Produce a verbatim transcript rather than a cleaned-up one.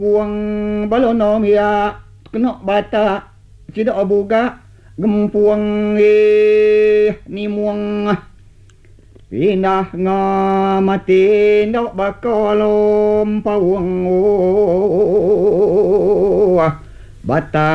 puang balonom ya kena bata tidak buka gempuang eh ni muang pindah ngamati ndak bakolom pawang oh bata